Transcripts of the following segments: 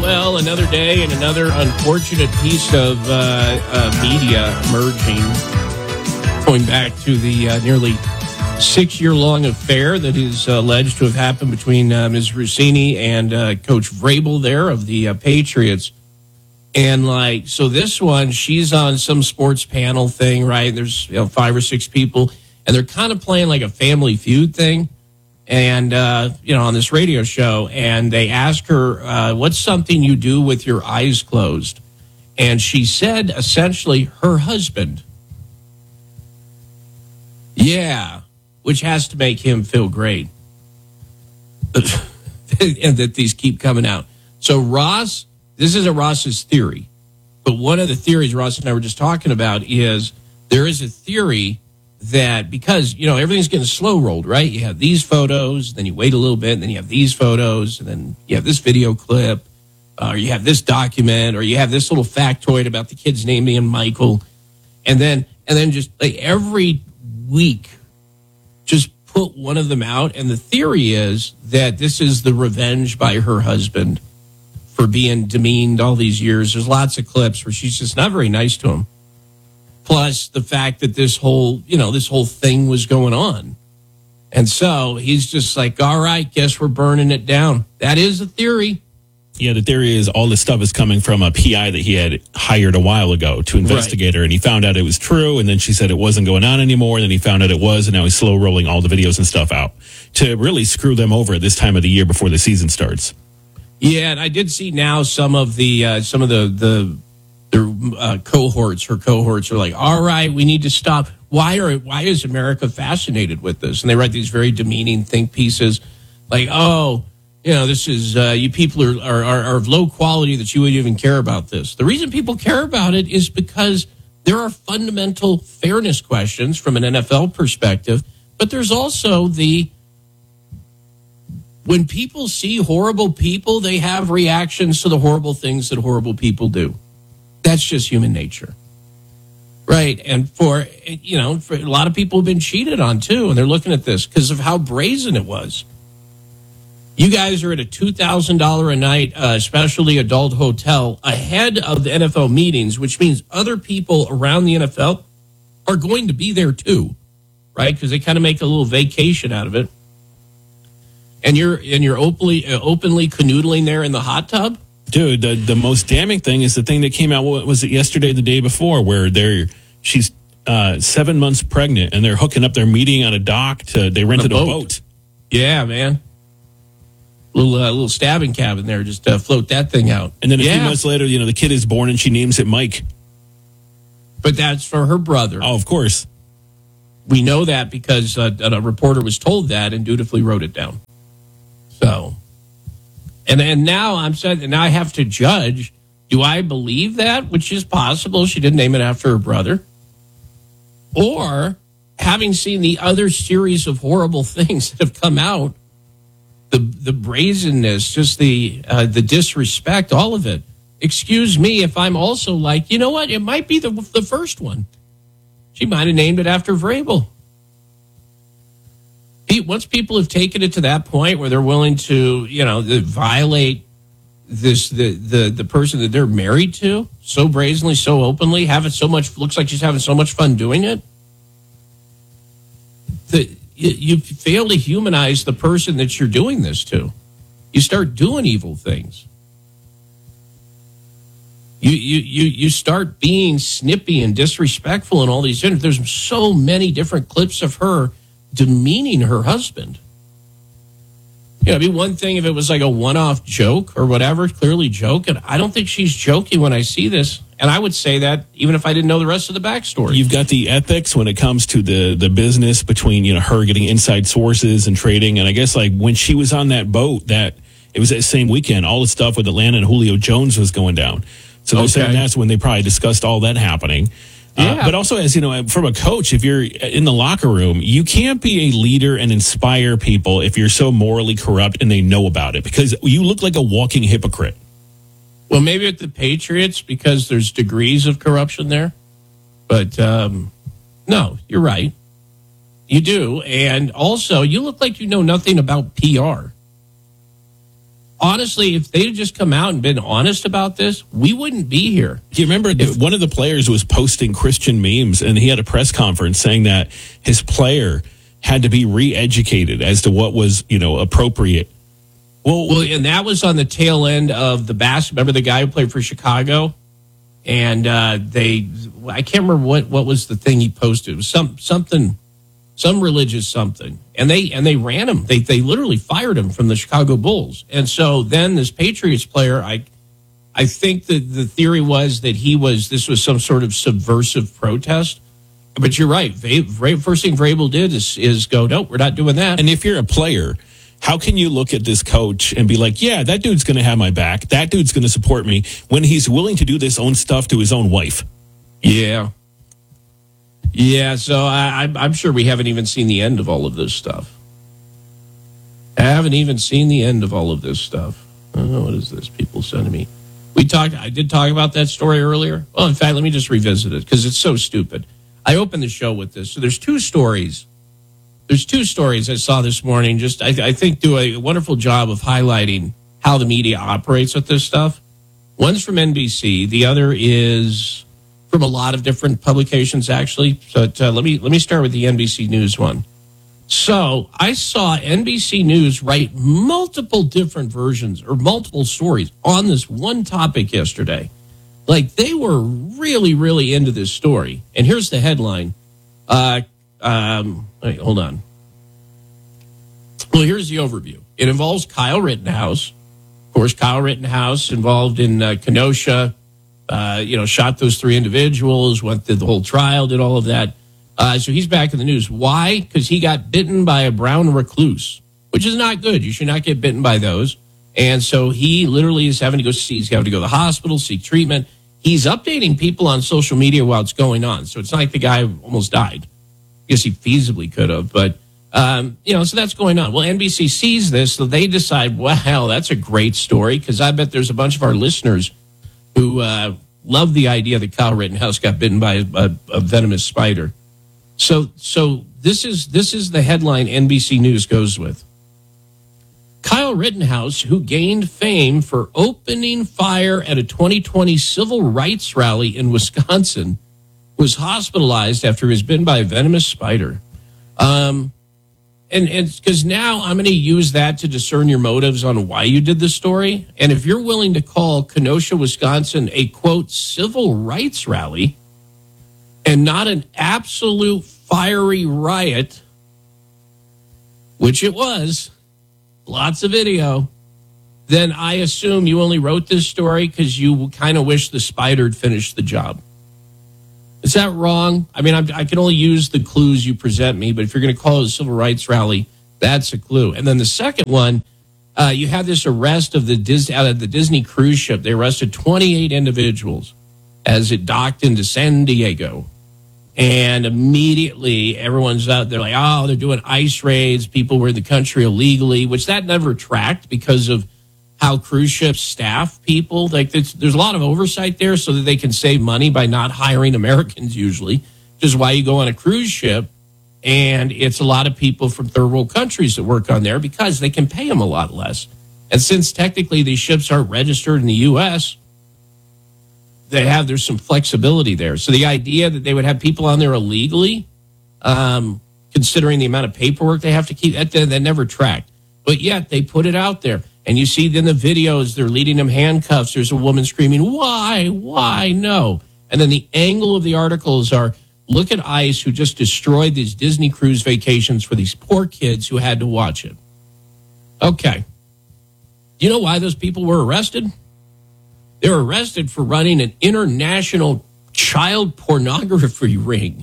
Well, another day and another unfortunate piece of media emerging, going back to the nearly 6-year-long affair that is alleged to have happened between Ms. Rossini and Coach Vrabel there of the Patriots. And so this one, she's on some sports panel thing, right? There's 5 or 6 people, and they're kind of playing like a Family Feud thing. And, on this radio show, and they ask her, what's something you do with your eyes closed? And she said, essentially, her husband. Yeah, which has to make him feel great. And that these keep coming out. So Ross, this isn't Ross's theory, but one of the theories Ross and I were just talking about is there is a theory that because, everything's getting slow rolled, right? You have these photos, then you wait a little bit, and then you have these photos, and then you have this video clip, or you have this document, or you have this little factoid about the kid's name being Michael. And then just like every week, just put one of them out. And the theory is that this is the revenge by her husband for being demeaned all these years. There's lots of clips where she's just not very nice to him. Plus the fact that this whole thing was going on. And so he's just like, all right, guess we're burning it down. That is a theory. Yeah, the theory is all this stuff is coming from a PI that he had hired a while ago to investigate her, and he found out it was true, and then she said it wasn't going on anymore, and then he found out it was, and now he's slow rolling all the videos and stuff out to really screw them over at this time of the year before the season starts. Yeah, and I did see now some of the cohorts, her cohorts are like, all right, we need to stop. Why is America fascinated with this? And they write these very demeaning think pieces like, this is, you people are of low quality that you would even care about this. The reason people care about it is because there are fundamental fairness questions from an NFL perspective, but there's also when people see horrible people, they have reactions to the horrible things that horrible people do. That's just human nature. Right. And for a lot of people have been cheated on too. And they're looking at this because of how brazen it was. You guys are at a $2,000 a night specialty adult hotel ahead of the NFL meetings, which means other people around the NFL are going to be there too. Right. Because they kind of make a little vacation out of it. And you're openly canoodling there in the hot tub. Dude, the most damning thing is the thing that came out, what was it, yesterday, the day before, where she's 7 months pregnant, and they're hooking up their meeting on a dock. They rented a boat. Yeah, man. Little stabbing cabin there, just float that thing out. And then a few months later, the kid is born, and she names it Mike. But that's for her brother. Oh, of course. We know that because a reporter was told that and dutifully wrote it down. So... And now I have to judge, do I believe that, which is possible, she didn't name it after her brother? Or, having seen the other series of horrible things that have come out, the brazenness, just the disrespect, all of it. Excuse me if I'm also like, you know what, it might be the first one. She might have named it after Vrabel. Once people have taken it to that point where they're willing to, violate the person that they're married to so brazenly, so openly, looks like she's having so much fun doing it, that you fail to humanize the person that you're doing this to. You start doing evil things. You start being snippy and disrespectful and all these things. There's so many different clips of her demeaning her husband. It'd be one thing if it was like a one-off joke or whatever, clearly joke. And I don't think she's joking when I see this. And I would say that even if I didn't know the rest of the backstory. You've got the ethics when it comes to the business between, her getting inside sources and trading. And I guess like when she was on that boat, that it was that same weekend, all the stuff with Atlanta and Julio Jones was going down. So they're saying that's when they probably discussed all that happening. Yeah. But also, as from a coach, if you're in the locker room, you can't be a leader and inspire people if you're so morally corrupt and they know about it, because you look like a walking hypocrite. Well, maybe at the Patriots because there's degrees of corruption there. But no, you're right. You do. And also, you look like you know nothing about PR. honestly, if they'd just come out and been honest about this, we wouldn't be here. Do you remember one of the players was posting Christian memes, and he had a press conference saying that his player had to be re-educated as to what was, appropriate. Well, and that was on the tail end of the basketball. Remember the guy who played for Chicago? And I can't remember what was the thing he posted. It was some religious something. And they ran him. They literally fired him from the Chicago Bulls. And so then this Patriots player, I think that the theory was that this was some sort of subversive protest. But you're right. First thing Vrabel did is go, no, we're not doing that. And if you're a player, how can you look at this coach and be like, yeah, that dude's going to have my back. That dude's going to support me when he's willing to do this own stuff to his own wife? Yeah. Yeah, so I'm sure we haven't even seen the end of all of this stuff. I haven't even seen the end of all of this stuff. What is this? People sending me. I did talk about that story earlier. Well, in fact, let me just revisit it because it's so stupid. I opened the show with this. So there's two stories. There's two stories I saw this morning. Just I think do a wonderful job of highlighting how the media operates with this stuff. One's from NBC. The other is from a lot of different publications, actually. So let me start with the NBC News one. So I saw NBC News write multiple different versions or multiple stories on this one topic yesterday. Like they were really, really into this story. And here's the headline. Wait, hold on. Well, here's the overview. It involves Kyle Rittenhouse. Of course, Kyle Rittenhouse involved in Kenosha, shot those three individuals, went through the whole trial, did all of that. So he's back in the news. Why? Because he got bitten by a brown recluse, which is not good. You should not get bitten by those. And so he literally is having to go he's having to go to the hospital, seek treatment. He's updating people on social media while it's going on. So it's not like the guy almost died. I guess he feasibly could have, but, so that's going on. Well, NBC sees this, so they decide, wow, that's a great story, because I bet there's a bunch of our listeners who love the idea that Kyle Rittenhouse got bitten by a venomous spider. So this is the headline NBC News goes with. Kyle Rittenhouse, who gained fame for opening fire at a 2020 civil rights rally in Wisconsin, was hospitalized after he was bitten by a venomous spider. And because now I'm going to use that to discern your motives on why you did this story. And if you're willing to call Kenosha, Wisconsin a, quote, civil rights rally and not an absolute fiery riot, which it was, lots of video, then I assume you only wrote this story because you kind of wish the spider had finished the job. Is that wrong? I mean, I can only use the clues you present me, but if you're going to call it a civil rights rally, that's a clue. And then the second one, you had this arrest of out of the Disney cruise ship. They arrested 28 individuals as it docked into San Diego. And immediately everyone's out there like, oh, they're doing ICE raids. People were in the country illegally, which that never tracked because of how cruise ships staff people. Like there's a lot of oversight there so that they can save money by not hiring Americans usually, which is why you go on a cruise ship and it's a lot of people from third world countries that work on there because they can pay them a lot less. And since technically these ships aren't registered in the U.S., there's some flexibility there. So the idea that they would have people on there illegally, considering the amount of paperwork they have to keep, that never tracked. But yet they put it out there. And you see in the videos, they're leading them handcuffs. There's a woman screaming, why, no. And then the angle of the articles are, look at ICE who just destroyed these Disney cruise vacations for these poor kids who had to watch it. Okay. Do you know why those people were arrested? They were arrested for running an international child pornography ring.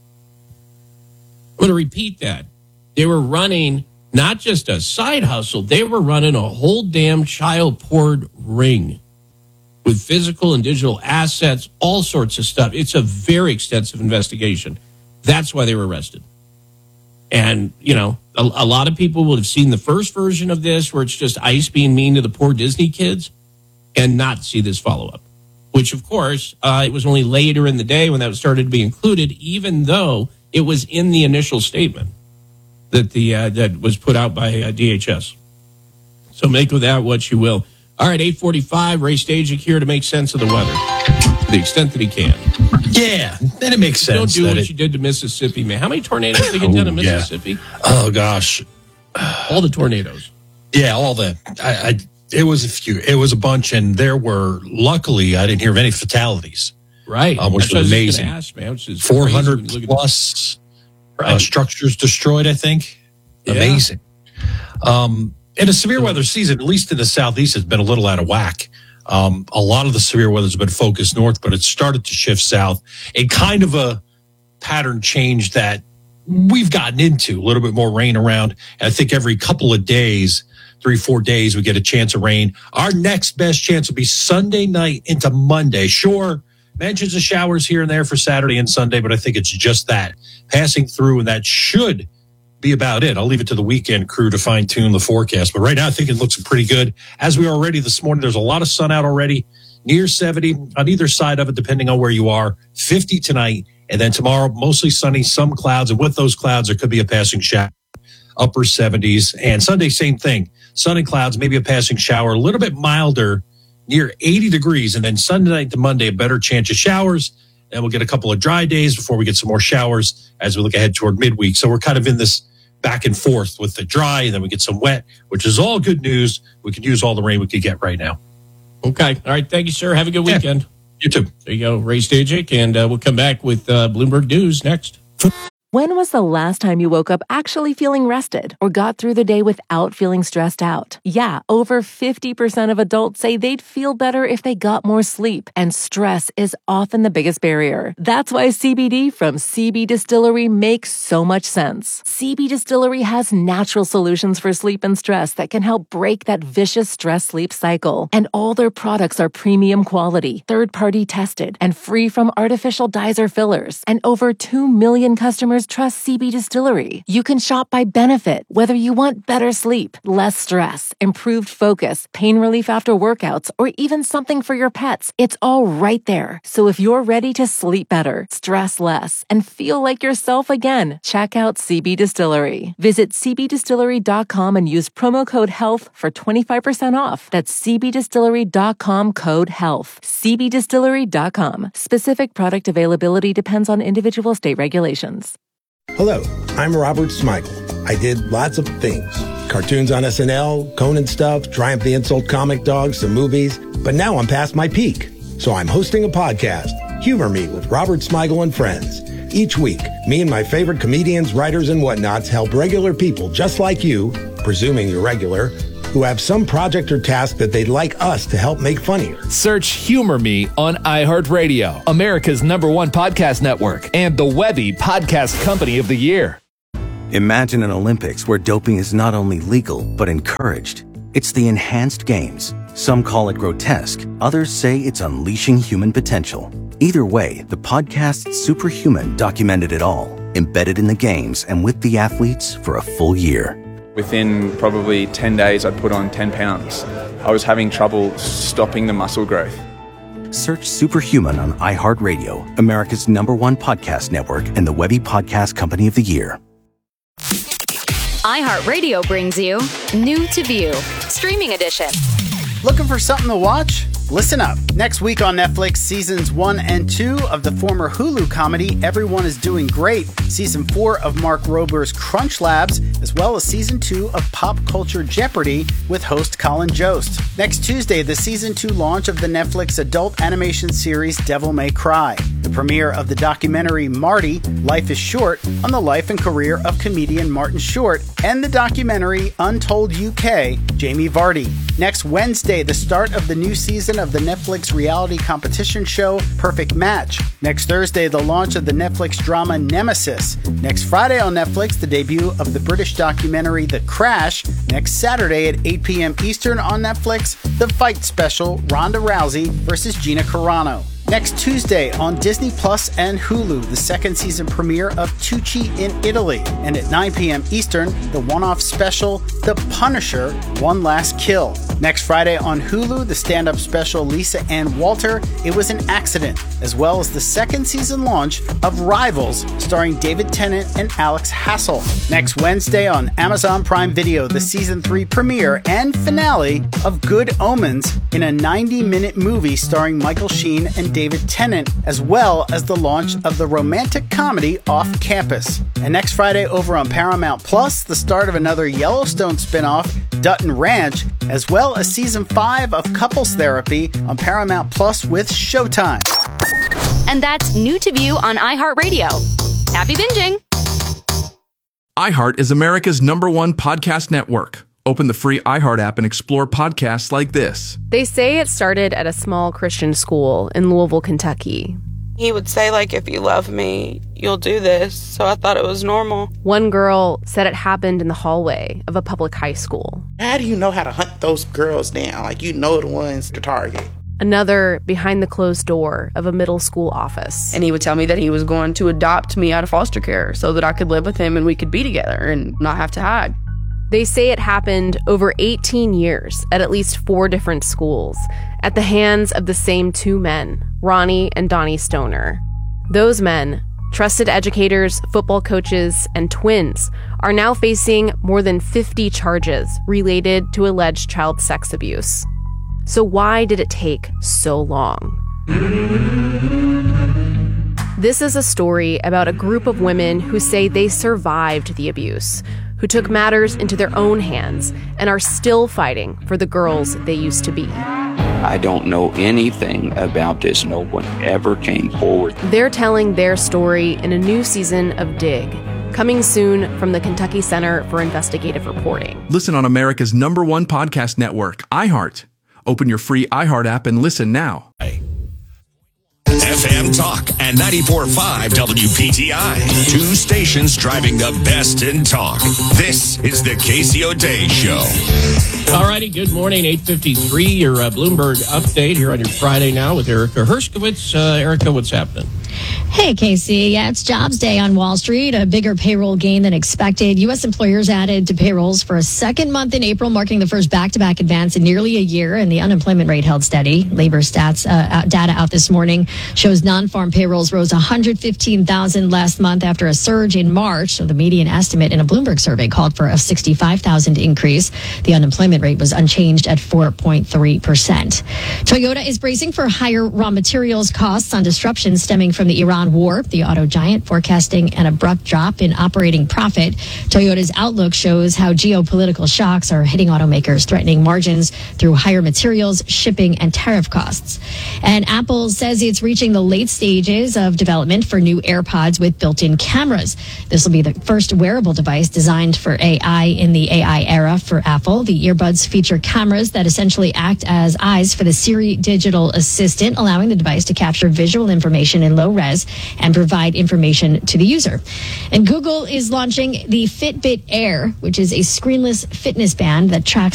I'm going to repeat that. They were running not just a side hustle, they were running a whole damn child porn ring with physical and digital assets, all sorts of stuff. It's a very extensive investigation. That's why they were arrested. And, a lot of people would have seen the first version of this where it's just ICE being mean to the poor Disney kids and not see this follow-up, which, of course, it was only later in the day when that started to be included, even though it was in the initial statement that that was put out by DHS. So make with that what you will. All right, 8:45, Ray Stajic here to make sense of the weather to the extent that he can. Yeah, then it makes sense. Don't do what you did to Mississippi, man. How many tornadoes did they get done in Mississippi? Yeah. Oh, gosh. All the tornadoes. Yeah, all the. It was a few. It was a bunch, and there were, luckily, I didn't hear of any fatalities. Right. Which was amazing. Ask, man, which is 400 plus structures destroyed, I think. Yeah. Amazing. In a severe weather season, at least in the Southeast, has been a little out of whack. A lot of the severe weather has been focused north, but it started to shift south. A kind of a pattern change that we've gotten into, a little bit more rain around. And I think every couple of days, 3-4 days, we get a chance of rain. Our next best chance will be Sunday night into Monday. Sure, mentions of showers here and there for Saturday and Sunday, but I think it's just that passing through, and that should be about it. I'll leave it to the weekend crew to fine tune the forecast. But right now, I think it looks pretty good. As we are already this morning, there's a lot of sun out already, near 70 on either side of it, depending on where you are. 50 tonight, and then tomorrow, mostly sunny, some clouds. And with those clouds, there could be a passing shower, upper 70s. And Sunday, same thing. Sun and clouds, maybe a passing shower, a little bit milder, near 80 degrees. And then Sunday night to Monday, a better chance of showers. And we'll get a couple of dry days before we get some more showers as we look ahead toward midweek. So we're kind of in this back and forth with the dry, and then we get some wet, which is all good news. We could use all the rain we could get right now. Okay. All right. Thank you, sir. Have a good weekend. You too. There you go. Ray Stajic, and we'll come back with Bloomberg News next. When was the last time you woke up actually feeling rested or got through the day without feeling stressed out? Yeah, over 50% of adults say they'd feel better if they got more sleep, and stress is often the biggest barrier. That's why CBD from CB Distillery makes so much sense. CB Distillery has natural solutions for sleep and stress that can help break that vicious stress-sleep cycle. And all their products are premium quality, third-party tested, and free from artificial dyes or fillers. And over 2 million customers trust CB Distillery. You can shop by benefit, whether you want better sleep, less stress, improved focus, pain relief after workouts, or even something for your pets. It's all right there. So if you're ready to sleep better, stress less, and feel like yourself again, check out CB Distillery. Visit cbdistillery.com and use promo code HEALTH for 25% off. That's cbdistillery.com, code HEALTH. cbdistillery.com. Specific product availability depends on individual state regulations. Hello, I'm Robert Smigel. I did lots of things. Cartoons on SNL, Conan stuff, Triumph the Insult Comic Dog, some movies. But now I'm past my peak. So I'm hosting a podcast, Humor Me with Robert Smigel and Friends. Each week, me and my favorite comedians, writers, and whatnots help regular people just like you, presuming you're regular, who have some project or task that they'd like us to help make funnier. Search Humor Me on iHeartRadio, America's #1 podcast network, and the Webby Podcast Company of the Year. Imagine an Olympics where doping is not only legal, but encouraged. It's the Enhanced Games. Some call it grotesque. Others say it's unleashing human potential. Either way, the podcast Superhuman documented it all, embedded in the games and with the athletes for a full year. Within probably 10 days, I'd put on 10 pounds. I was having trouble stopping the muscle growth. Search Superhuman on iHeartRadio, America's #1 podcast network, and the Webby Podcast Company of the Year. iHeartRadio brings you New to View, Streaming Edition. Looking for something to watch? Listen up. Next week on Netflix, seasons 1 and 2 of the former Hulu comedy Everyone is Doing Great, season 4 of Mark Rober's Crunch Labs, as well as season 2 of Pop Culture Jeopardy with host Colin Jost. Next Tuesday, the season 2 launch of the Netflix adult animation series Devil May Cry, the premiere of the documentary Marty, Life is Short, on the life and career of comedian Martin Short, and the documentary Untold UK, Jamie Vardy. Next Wednesday, the start of the new season of the Netflix reality competition show Perfect Match. Next Thursday, the launch of the Netflix drama Nemesis. Next Friday on Netflix, the debut of the British documentary The Crash. Next Saturday at 8 p.m. Eastern on Netflix, the fight special Ronda Rousey versus Gina Carano. Next Tuesday on Disney Plus and Hulu, the second season premiere of Tucci in Italy. And at 9 p.m. Eastern, the one-off special, The Punisher, One Last Kill. Next Friday on Hulu, the stand-up special Lisa Ann Walter, It Was an Accident, as well as the second season launch of Rivals, starring David Tennant and Alex Hassel. Next Wednesday on Amazon Prime Video, the season 3 premiere and finale of Good Omens in a 90-minute movie starring Michael Sheen and David Tennant, as well as the launch of the romantic comedy Off Campus. And next Friday over on Paramount Plus, the start of another Yellowstone spinoff, Dutton Ranch, as well as season 5 of Couples Therapy on Paramount Plus with Showtime. And that's New to View on iHeartRadio. Happy binging! iHeart is America's #1 podcast network. Open the free iHeart app and explore podcasts like this. They say it started at a small Christian school in Louisville, Kentucky. He would say, like, if you love me, you'll do this. So I thought it was normal. One girl said it happened in the hallway of a public high school. How do you know how to hunt those girls down? Like, you know the ones to target. Another behind the closed door of a middle school office. And he would tell me that he was going to adopt me out of foster care so that I could live with him and we could be together and not have to hide. They say it happened over 18 years at least 4 different schools at the hands of the same 2 men, Ronnie and Donnie Stoner. Those men, trusted educators, football coaches, and twins, are now facing more than 50 charges related to alleged child sex abuse. So why did it take so long? This is a story about a group of women who say they survived the abuse, who took matters into their own hands and are still fighting for the girls they used to be. I don't know anything about this. No one ever came forward. They're telling their story in a new season of Dig, coming soon from the Kentucky Center for Investigative Reporting. Listen on America's #1 podcast network, iHeart. Open your free iHeart app and listen now. FM Talk and 94.5 WPTI. 2 stations driving the best in talk. This is the Casey O'Day Show. All righty, good morning, 8:53, your Bloomberg update here on your Friday now with Erica Herskowitz. Erica, what's happening? Hey, Casey. Yeah, it's jobs day on Wall Street, a bigger payroll gain than expected. U.S. employers added to payrolls for a second month in April, marking the first back-to-back advance in nearly a year, and the unemployment rate held steady. Labor stats data out this morning shows non-farm payrolls rose 115,000 last month after a surge in March. So the median estimate in a Bloomberg survey called for a 65,000 increase. The unemployment rate was unchanged at 4.3%. Toyota is bracing for higher raw materials costs on disruptions stemming from the Iran war. The auto giant forecasting an abrupt drop in operating profit. Toyota's outlook shows how geopolitical shocks are hitting automakers, threatening margins through higher materials, shipping, and tariff costs. And Apple says it's reaching the late stages of development for new AirPods with built-in cameras. This will be the first wearable device designed for AI in the AI era for Apple. The earbuds feature cameras that essentially act as eyes for the Siri digital assistant, allowing the device to capture visual information in low res and provide information to the user. And Google is launching the Fitbit Air, which is a screenless fitness band that tracks